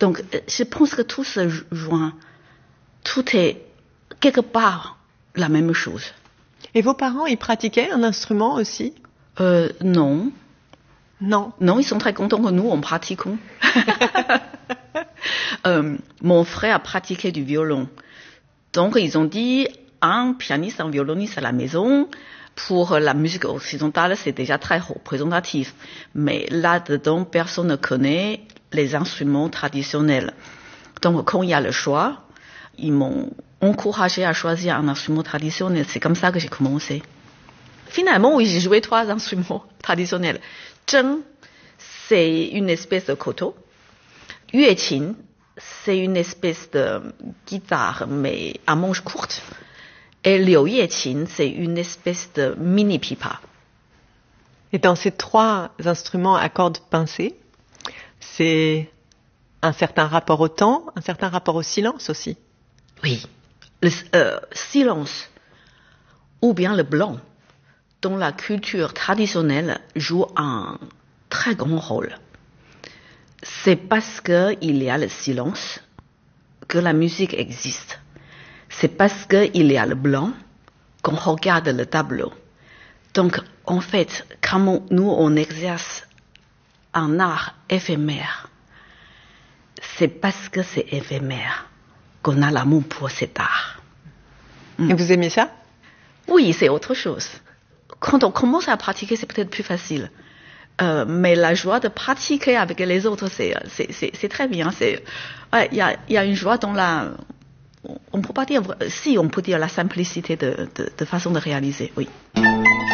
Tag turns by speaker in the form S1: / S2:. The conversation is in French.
S1: Donc, je pense que tout se joint. Tout est quelque part la même chose.
S2: Et vos parents, ils pratiquaient un instrument aussi?
S1: Non.
S2: Non.
S1: Non, ils sont très contents que nous, on pratiquons. Mon frère a pratiqué du violon. Donc, ils ont dit, un pianiste, un violoniste à la maison, pour la musique occidentale, c'est déjà très représentatif. Mais là-dedans, personne ne connaît les instruments traditionnels. Donc, quand il y a le choix, ils m'ont encouragé à choisir un instrument traditionnel. C'est comme ça que j'ai commencé. Finalement, oui, j'ai joué 3 instruments traditionnels. Zheng, c'est une espèce de koto. Yueqin, c'est une espèce de guitare, mais à manche courte. Et liu yeqin, c'est une espèce de mini pipa.
S2: Et dans ces 3 instruments à cordes pincées, c'est un certain rapport au temps, un certain rapport au silence aussi.
S1: Oui, le silence ou bien le blanc dans la culture traditionnelle joue un très grand rôle. C'est parce qu'il y a le silence que la musique existe. C'est parce qu'il y a le blanc qu'on regarde le tableau. Donc, en fait, comment nous on exerce un art éphémère, c'est parce que c'est éphémère qu'on a l'amour pour cet art.
S2: Et vous aimez ça?
S1: Oui, c'est autre chose. Quand on commence à pratiquer, c'est peut-être plus facile. Mais la joie de pratiquer avec les autres, c'est très bien. Il y a une joie dans la... On peut pas dire... Si, on peut dire la simplicité de façon de réaliser, oui.